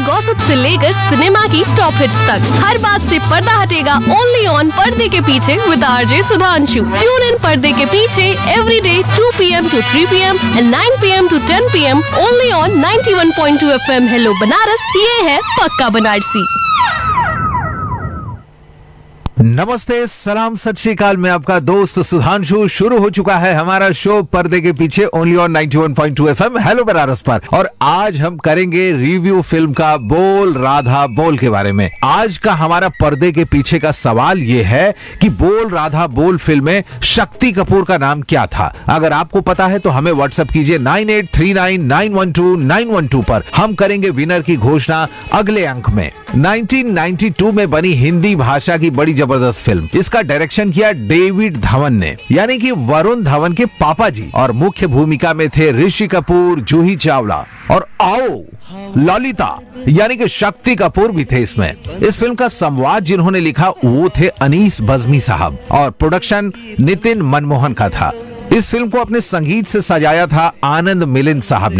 Gossip से लेकर cinema की टॉप हिट्स तक, हर बात से पर्दा हटेगा ओनली ऑन पर्दे के पीछे with RJ Sudhanshu. Tune in पर्दे के पीछे every day 2 PM to 3 PM and 9 PM to 10 PM only on 91.2 FM hello Banaras. ये है पक्का बनारसी। नमस्ते, सलाम, सत श्री अकाल। मैं आपका दोस्त सुधांशु। शुरू हो चुका है हमारा शो पर्दे के पीछे only on 91.2 FM hello Banaras पर। और आज हम करेंगे रिव्यू फिल्म का बोल राधा बोल के बारे में। आज का हमारा पर्दे के पीछे का सवाल ये है कि बोल राधा बोल फिल्म में शक्ति कपूर का नाम क्या था। अगर आपको पता है तो हमें व्हाट्सएप कीजिए 9839912912 पर। हम करेंगे विनर की घोषणा अगले अंक में। 1992 में बनी हिंदी भाषा की बड़ी जबरदस्त फिल्म। इसका डायरेक्शन किया डेविड धवन ने, यानी कि वरुण धवन के पापा जी। और मुख्य भूमिका में थे ऋषि कपूर, जूही चावला और ललिता यानी कि शक्ति कपूर भी थे इसमें। इस फिल्म का संवाद जिन्होंने लिखा वो थे अनीस बज़मी साहब और प्रोडक्शन नितिन मनमोहन का था। इस फिल्म को अपने संगीत से सजाया था आनंद मिलिंद साहब ने।